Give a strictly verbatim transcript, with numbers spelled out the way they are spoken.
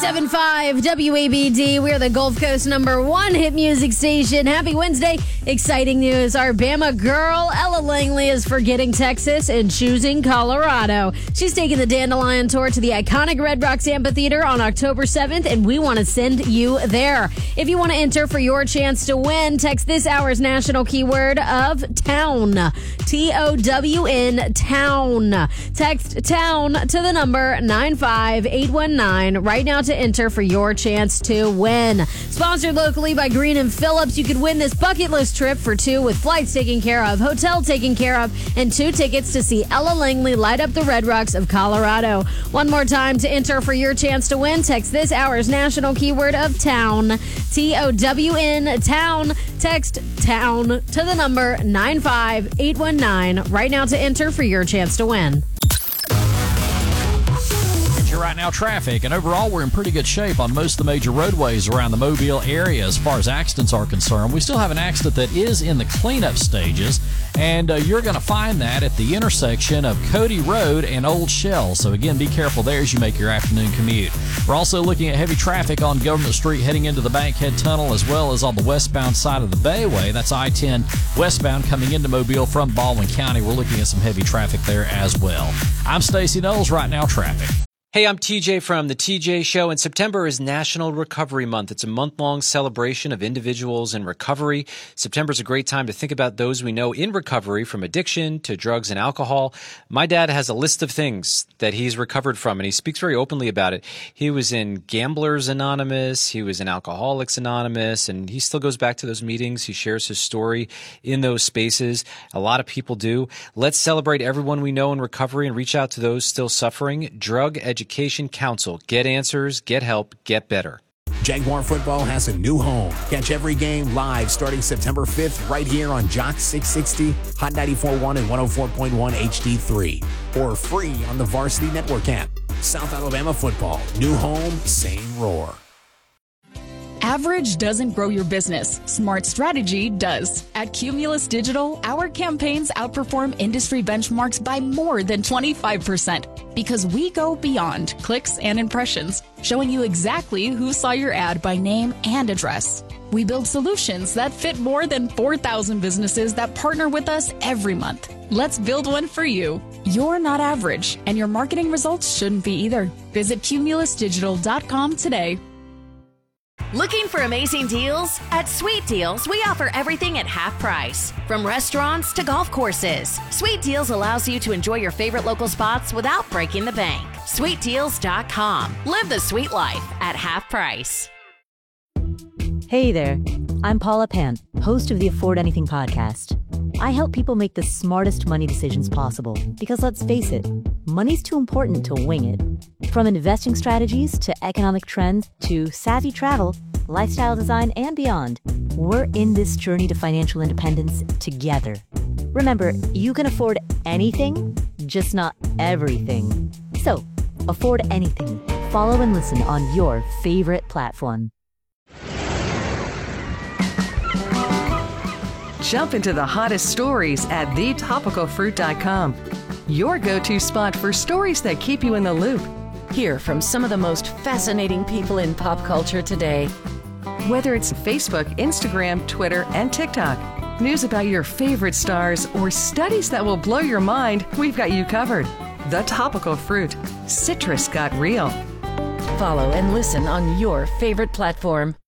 ninety-seven point five W A B D. We are the Gulf Coast number one hit music station. Happy Wednesday. Exciting news. Our Bama girl, Ella Langley, is forgetting Texas and choosing Colorado. She's taking the Dandelion Tour to the iconic Red Rocks Amphitheater on October seventh, and we want to send you there. If you want to enter for your chance to win, text this hour's national keyword of town. T O W N, town. Text town to the number nine five eight one nine right now to enter for your chance to win. Sponsored locally by Green and Phillips, you could win this bucket list trip for two with flights taken care of, hotel taken care of, and two tickets to see Ella Langley light up the Red Rocks of Colorado. One more time to enter for your chance to win, text this hour's national keyword of town. T O W N, town. Text town to the number nine five eight one nine right now to enter for your chance to win. Right now, traffic, and overall we're in pretty good shape on most of the major roadways around the Mobile area as far as accidents are concerned. We still have an accident that is in the cleanup stages, and uh, you're going to find that at the intersection of Cody Road and Old Shell. So again, be careful there as you make your afternoon commute. We're also looking at heavy traffic on Government Street heading into the Bankhead Tunnel, as well as on the westbound side of the Bayway. That's I ten westbound coming into Mobile from Baldwin County. We're looking at some heavy traffic there as well. I'm Stacey Knowles. Right now, traffic. Hey, I'm T J from The T J Show, and September is National Recovery Month. It's a month-long celebration of individuals in recovery. September is a great time to think about those we know in recovery, from addiction to drugs and alcohol. My dad has a list of things that he's recovered from, and he speaks very openly about it. He was in Gamblers Anonymous, he was in Alcoholics Anonymous, and he still goes back to those meetings. He shares his story in those spaces. A lot of people do. Let's celebrate everyone we know in recovery and reach out to those still suffering. Drug education Education Council. Get answers, get help, get better. Jaguar football has a new home. Catch every game live starting September fifth right here on Jock six sixty, Hot ninety-four point one and one oh four point one H D three, or free on the Varsity Network app. South Alabama football. New home, same roar. Average doesn't grow your business. Smart strategy does. At Cumulus Digital, our campaigns outperform industry benchmarks by more than twenty-five percent because we go beyond clicks and impressions, showing you exactly who saw your ad by name and address. We build solutions that fit more than four thousand businesses that partner with us every month. Let's build one for you. You're not average, and your marketing results shouldn't be either. Visit cumulus digital dot com today. Looking for amazing deals? At Sweet Deals, we offer everything at half price. From restaurants to golf courses, Sweet Deals allows you to enjoy your favorite local spots without breaking the bank. sweet deals dot com. Live the sweet life at half price. Hey there, I'm Paula Pant, host of the Afford Anything podcast. I help people make the smartest money decisions possible because, let's face it, money's too important to wing it. From investing strategies to economic trends to savvy travel, lifestyle design, and beyond, we're in this journey to financial independence together. Remember, you can afford anything, just not everything. So, afford anything. Follow and listen on your favorite platform. Jump into the hottest stories at the topical fruit dot com. Your go-to spot for stories that keep you in the loop. Hear from some of the most fascinating people in pop culture today. Whether it's Facebook, Instagram, Twitter, and TikTok, news about your favorite stars, or studies that will blow your mind, we've got you covered. The Topical Fruit. Citrus got real. Follow and listen on your favorite platform.